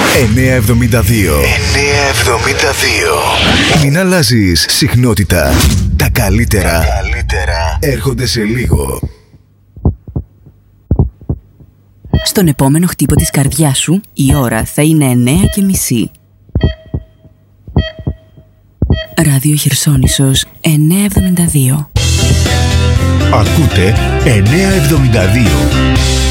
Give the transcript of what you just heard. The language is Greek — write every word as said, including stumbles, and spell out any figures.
εννιακόσια εβδομήντα δύο. εννιακόσια εβδομήντα δύο. Μην αλλάζεις συχνότητα. Τα καλύτερα, Τα καλύτερα έρχονται σε λίγο. Στον επόμενο χτύπο της καρδιάς σου η ώρα θα είναι εννέα και μισή. Ράδιο Χερσόνησος εννιακόσια εβδομήντα δύο. Ακούτε εννιακόσια εβδομήντα δύο.